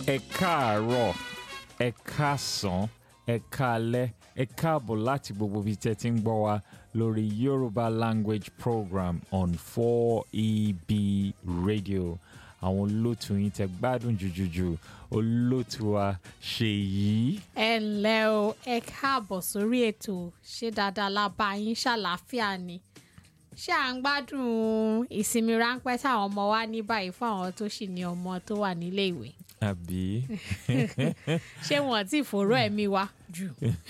Ẹ káàárọ̀, ẹ káàsán, ẹ káalẹ́, ẹ káàbọ̀ láti gbogbo ibi tẹ́ ti ń gbọ́ wa lórí Yoruba Language Program on 4EB Radio. Àwọn olóòtú yín tẹ́ gbádùn jùjùjù, olóòtú wa Ṣèyí. Ẹ ǹlẹ́ o, ẹ káàbọ̀ sórí ètò ṣé dáadáa la bá yín ṣàlàáfíà ni. Ṣé à ń gbádùn ìsinmi ráńpẹ́ táwọn ọmọ wa ní báyìí fún àwọn tó sì ní ọmọ tó wà nílé ìwé? Àbí? Ṣé wọn ti fòró ẹ̀mí wa jù?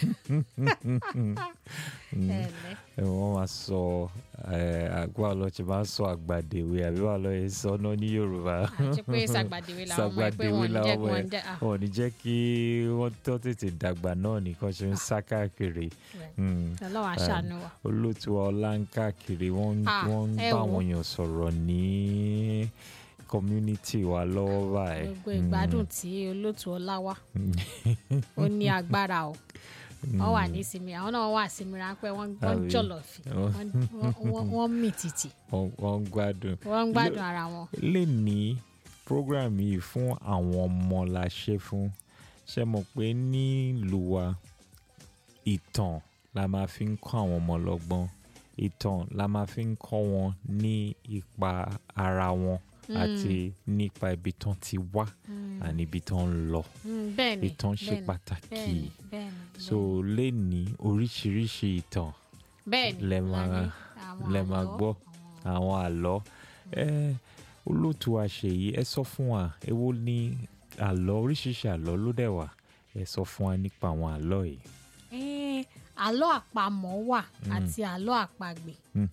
Wọ́n máa sọ àgbà lọ ṣe máa ń sọ àgbàdèwé àbí wà lọ yẹn sọ náà ní Yorùbá. Àti pé sàgbàdèwé làwọn ọmọ ẹgbẹ́ wọn ní jẹ́ kí wọ́n jẹ́. Wọn ò ní jẹ́ kí wọ́n tó tètè dàgbà náà nìkan ṣe ń sá káàkiri. Ọlọ́run á ṣàánú wa. Olóòtú ọlá ń káàkiri wọ́n ń bá àwọn èèyàn sọ̀rọ̀ ní community wa lọ́wọ́ báyìí. Gbogbo ìgbádùn tí olóòtú ọlá wá ó ní agbára o. Wọ́n wà ní ìsinmi, àwọn náà wà ìsinmi ráńpẹ́, wọ́n jọ̀lọ̀fì, wọ́n mì tìtì. Wọ́n ń gbádùn ara wọn. Lè ní program yìí fún àwọn ọmọ la ṣe fún. Ṣé mọ̀ pé nílùú wa ìtàn la máa fi ń kọ́ àwọn ọmọ lọ́gbọ́n. Ìtàn la máa fi ń kọ́ wọn ní ipa ara wọn àti nípa ibi tán ti wá àní ibi tán ń lọ. Ìtàn ṣe pàtàkì. So lè ní oríṣiríṣi ìtàn lẹ máa gbọ́ àwọn àlọ́. Olóòtú wa Ṣèyí, ẹ sọ fún wa èwo ni àlọ́, oríṣiríṣi àlọ́ ló dẹ̀ wà. Ẹ sọ fún wa nípa àwọn àlọ́ yìí. Àlọ́ àpamọ̀ wà àti àlọ́ àpagbè.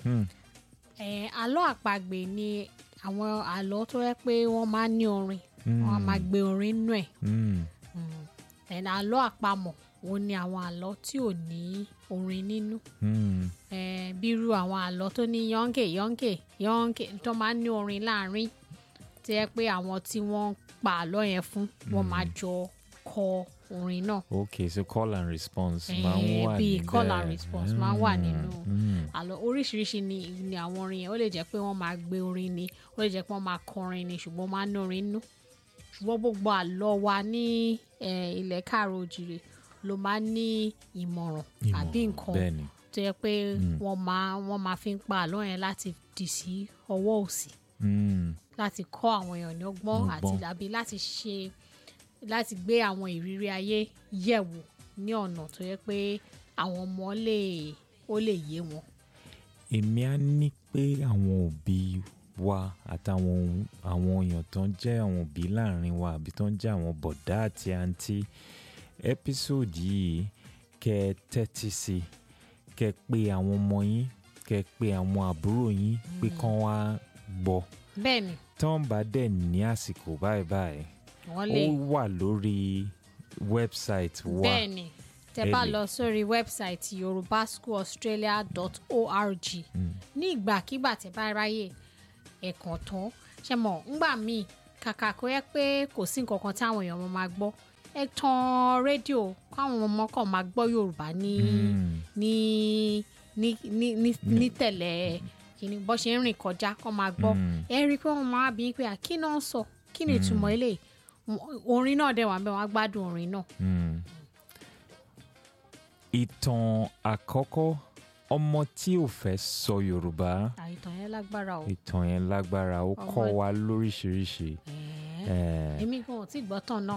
Àlọ́ àpagbè ni àwọn àlọ́ tó yẹ pé wọ́n máa ń ní orin, wọ́n máa gbé orin nínú ẹ̀. Àlọ́ àpamọ̀ òun ni àwọn àlọ́ tí ò ní orin nínú. Bírú àwọn àlọ́ tó ní yọ́ǹkè tó máa ń ní orin láàrin, tó yẹ pé àwọn tí wọ́n pa àlọ́ yẹn fún wọ́n máa jọ kọ orin náà. Okay, so call and response máa ń wà níbẹ̀. Bí call and response máa ń wà nínú àlọ́. Oríṣiríṣi ni àwọn orin yẹn. Ó lè jẹ́ pé wọ́n máa gbé orin ni, ó lè jẹ́ pé wọ́n máa kọrin ni, ṣùgbọ́n máa ń ní orin nínú. Ṣùgbọ́n gbogbo àlọ́ wa ní ilẹ̀ káàrọ̀ òjìrè ló máa ń ní ìmọ̀ràn àbí nǹkan tó yẹ pé wọ́n máa fi ń pa àlọ́ yẹn láti dì sí ọwọ́ òsì, láti kọ́ àwọn èèyàn ní ọgbọ́n àti láti gbé àwọn ìrírí ayé yẹ̀wò ní ọ̀nà tó yẹ pé àwọn ọmọ ó lè yé wọn. Èmi á ní pé àwọn òbí wa àtàwọn èèyàn tó ń jẹ́ àwọn òbí láàrin wa àbí tó ń jẹ́ àwọn bọ̀dá àti àǹtí, episode yìí kẹ́ tẹ́tí sí, kẹ́ pé àwọn ọmọ yín, kẹ́ pé àwọn àbúrò yín pé kán wá gbọ́. Bẹ́ẹ̀ni. Tán bá dẹ̀ ní àsìkò báyìí ó wà lórí website wa. Bẹ́ẹ̀ni, tẹ́ bá lọ sórí website yorubaschoolaustralia.org ní ìgbàkígbà tẹ́ bá ráyè ẹ̀kan tán. Ṣé mọ̀ ńgbà míì kàkà kó yẹ pé kò sí nǹkan kan táwọn èèyàn máa gbọ́, ẹ tan rédíò káwọn ọmọ kan máa gbọ́ Yorùbá ní tẹ̀lé kíni bó ṣe ń rìn kọjá kán máa gbọ́. Ẹ rí i pé wọ́n máa bí pé kí náà sọ, kí ni ìtumọ̀ eléyìí. Orin náà dẹ̀ wà bẹ́ẹ̀, wọ́n á gbádùn orin náà. Ìtàn àkọ́kọ́, ọmọ tí ò fẹ́ sọ Yorùbá. Ìtàn yẹn lágbára o. Ìtàn yẹn lágbára, ó kọ́ wa lóríṣiríṣi. Èmi gan ò tí gbọ́ tán náà.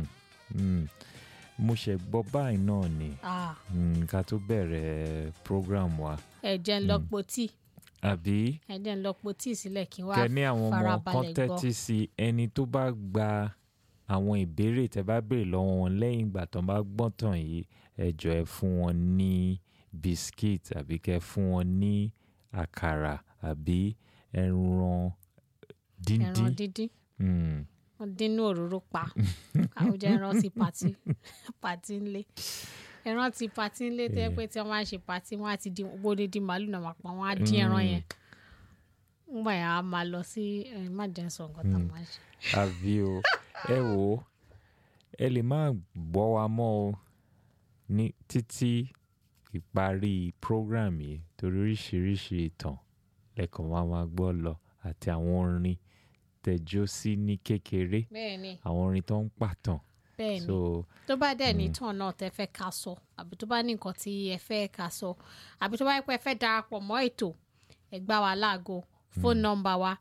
Mo ṣe gbọ́ báyìí náà ni ká tó bẹ̀rẹ̀ program wa. Ẹ jẹ́ ń lọ po tíì. Àbí? Ẹ jẹ́ ń lọ po tíì sílẹ̀ kí n wá kẹ́ ní àwọn ọmọ kan farabalẹ̀ gbọ́. tẹ́tí sí ẹni tó bá gba àwọn ìbéèrè tẹ́ bá béèrè lọ́wọ́ wọn lẹ́yìn ìgbà tó bá gbọ́n tàn yìí, ẹ jọ̀ọ́ ẹ fún wọn ní biscuit àbí kẹ́ fún wọn ní àkàrà àbí ẹran díndín. Wọ́n dínú òróró pa. Àwùjọ ẹran ti pàtí ńlé. Ẹran ti pàtí ńlé tó yẹ pé tí wọ́n máa ń ṣe pàtí wọ́n á ti dín gbódé dín màálù náà máa pa, wọ́n á dín ẹran yẹn. Ngbà yẹn a máa lọ sí má jẹ́ sọ nǹkan tá a máa ṣe. Àbí o, ẹ wò ó, ẹ lè má gbọ́ wa mọ́ o ní títí ìparí program yìí torí oríṣiríṣi ìtàn lẹ́kọ̀ọ́ máa gbọ́ lọ àti àwọn orin tẹ̀jó sí ní kékeré bẹ́ẹ̀ni àwọn orin tó ń pàtàn. bẹ́ẹ̀ni So tó bá dẹ̀ ní tàn náà tẹ́ fẹ́ ká sọ àbí tó bá ní nǹkan tí ẹ fẹ́ ká sọ àbí tó bá yẹ pé ẹ fẹ́ darapọ̀ mọ́ ètò ẹ gbá wa láago phone number wa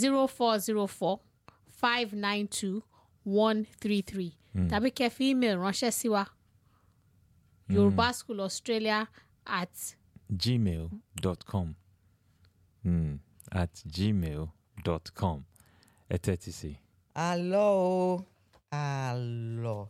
0404-592-133 tàbí kẹ́ fi email ránṣẹ́ sí wa yorubaschoolaustralia@ gmail.com at gmail.com ẹ tẹ́tí sí. àlọ́ o àlọ́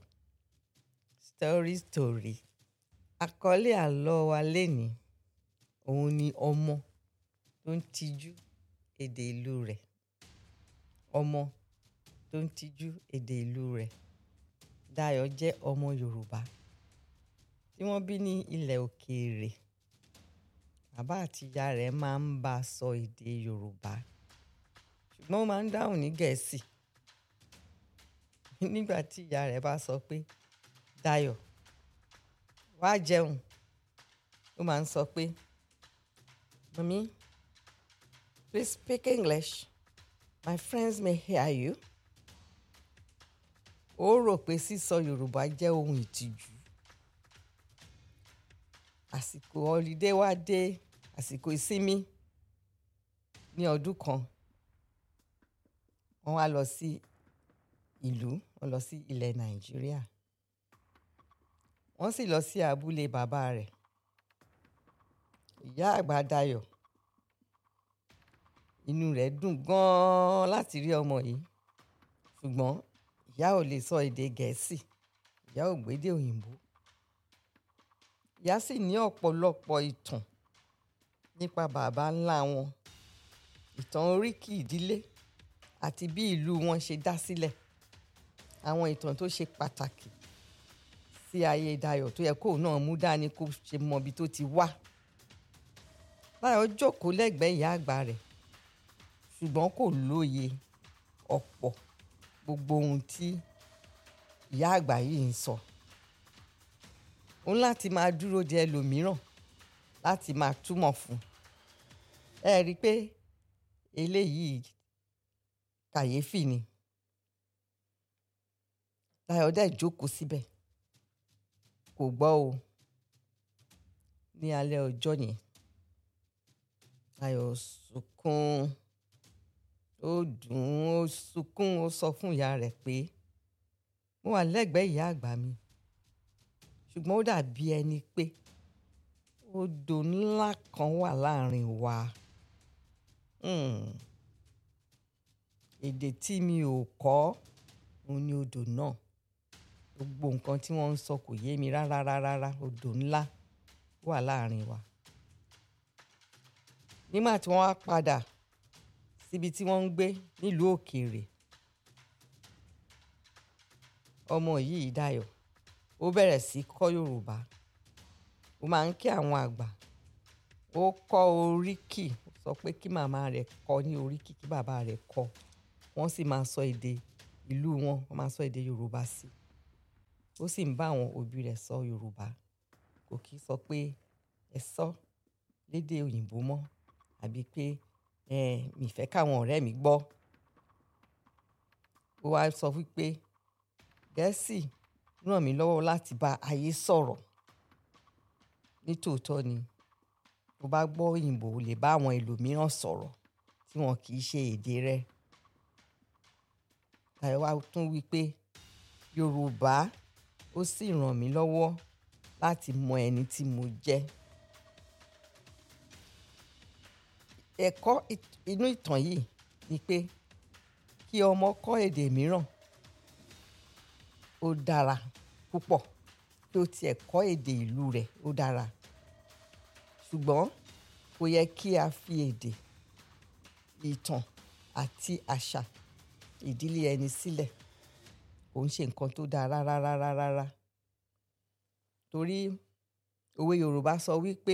story àkọlé àlọ́ wa lénìí òun ni ọmọ tó ń tijú èdè ìlú rẹ̀. ọmọ tó ń tijú èdè ìlú rẹ̀. Dayọ̀ jẹ́ ọmọ Yorùbá tí wọ́n bí ní ilẹ̀ òkèèrè. Bàbá àti ìyá rẹ̀ máa ń bá a sọ èdè Yorùbá ṣùgbọ́n ó máa ń dáhùn ní Gẹ̀ẹ́sì. Nígbà tí ìyá rẹ̀ bá sọ pé Dayọ̀ wá jẹun ó máa ń sọ pé Mommy, please speak English. My friends may hear you. Ó rò pé sísọ Yorùbá jẹ́ ohun ìtìjú. Àsìkò holiday wá dé, àsìkò ìsinmi ní ọdún kan. Wọ́n wá lọ sí ìlú, wọ́n lọ sí ilẹ̀ Nàìjíríà. Wọ́n sì lọ sí abúlé bàbá rẹ̀. Ìyá àgbà Dayọ̀ inú rẹ̀ dùn gan-an láti rí ọmọ yìí ṣùgbọ́n ìyá ò lè sọ èdè Gẹ̀ẹ́sì, ìyá ò gbédè òyìnbó. Ìyá sì ní ọ̀pọ̀lọpọ̀ ìtàn nípa bàbá ńlá wọn, ìtàn oríkì ìdílé àti bí ìlú wọn ṣe dá sílẹ̀. Àwọn ìtàn tó ṣe pàtàkì sí ayé Dayọ̀ tó yẹ kóun náà mú dání kó ṣe mọ ibi tó ti wá. Dayọ̀ jókòó lẹ́gbẹ̀ẹ́ ìyá àgbà rẹ̀ ṣùgbọ́n kò lóye ọ̀pọ̀ gbogbo ohun tí ìyá àgbà yìí ń sọ. Òun láti máa dúró de ẹlòmíràn láti máa túmọ̀ fún. Ẹ rí i pé eléyìí kàyéfì ni. Dayọ̀ dẹ̀ jókòó síbẹ̀ kò gbọ́ o. Ní alẹ́ ọjọ́ yẹn Dayọ̀ sunkún ó dùn ó sunkún ó sọ fún ìyá rẹ̀ pé mo wà lẹ́gbẹ̀ẹ́ ìyá àgbà mi ṣùgbọ́n ó dàbí ẹni pé odò ńlá kan wà láàrin wa. Èdè tí mi ò kọ́ òun ni odò náà. Gbogbo nǹkan tí wọ́n ń sọ kò yé mi rárá. Odò ńlá wà láàrin wa. Nígbà tí wọ́n wá padà síbi tí wọ́n ń gbé nílùú òkèèrè, ọmọ yìí Dayọ̀ ó bẹ̀rẹ̀ sí kọ́ Yorùbá. Ó máa ń kí àwọn àgbà. Ó kọ́ oríkì, ó sọ pé kí màmá rẹ̀ kọ́ ní oríkì kí bàbá rẹ̀ kọ́. Wọ́n sì máa sọ èdè ìlú wọn, wọ́n máa sọ èdè Yorùbá sí i. Ó sì ń bá àwọn òbí rẹ̀ sọ Yorùbá. Kò kì í sọ pé ẹ sọ lédè òyìnbó mọ́ àbí pé mi fẹ́ káwọn ọ̀rẹ́ mi gbọ́. Ó wá sọ wípé Gẹ̀ẹ́sì ràn mí lọ́wọ́ láti bá ayé sọ̀rọ̀. Nítòótọ́ ni tó bá gbọ́ òyìnbó o lè bá àwọn ẹlòmíràn sọ̀rọ̀ tí wọn kì í ṣe èdè rẹ̀. Dayọ̀ wá tún wípé Yorùbá ó sì ràn mí lọ́wọ́ láti mọ ẹni tí mo jẹ́. Ẹ̀kọ́ inú ìtàn yìí ni pé kí ọmọ kọ́ èdè mìíràn ó dára púpọ̀, kí ó tiẹ̀ kọ́ èdè ìlú rẹ̀ ó dára. Ṣùgbọ́n kò yẹ kí a fi èdè, ìtàn àti àṣà ìdílé ẹni sílẹ̀. Kò ń ṣe nǹkan tó dáa rárá. Torí òwe Yorùbá sọ wípé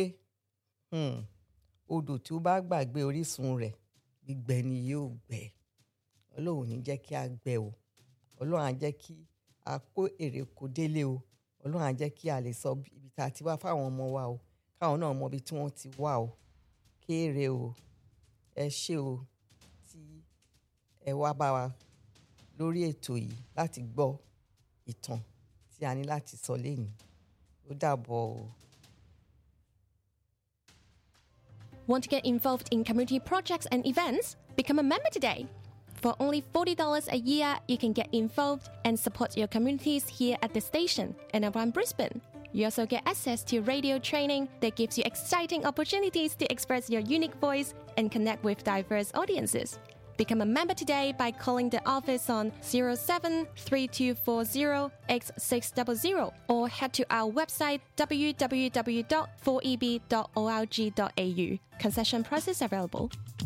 odò tí ó bá gbàgbé orísun rẹ̀ gbígbẹ ni yóò gbẹ. Ọlọ́run ò ní jẹ́ kí a gbẹ o. Ọlọ́run á jẹ́ kí a kó èrè oko délé o. Ọlọ́run á jẹ́ kí a lè sọ ibi tá a ti wá fáwọn ọmọ wa o. Káwọn náà mọ ibi tí wọ́n ti wá o. Kéré o. Ẹ ṣé o tí ẹ ẹ wá bá wa lórí ètò yìí láti gbọ́ ìtàn tí a ní láti sọ lénìí. Ó dàbọ̀ o. Want to get involved in community projects and events? Become a member today. For only $40 a year, you can get involved and support your communities here at the station and around Brisbane. You also get access to radio training that gives you exciting opportunities to express your unique voice and connect with diverse audiences. Become a member today by calling the office on 073240x600 or head to our website www.4eb.org.au. Concession prices available.